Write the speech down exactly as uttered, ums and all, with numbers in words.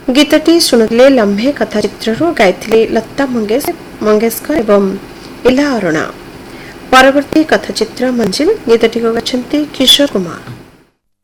गीतटी शुणुले लम्हे कथाचित्रु गाइथिले लता मंगेश मंगेशकर एवं इला अरुणा। परवर्ती कथाचित्र मंजिल गीतटी को गाइछन्ति किशोर कुमार।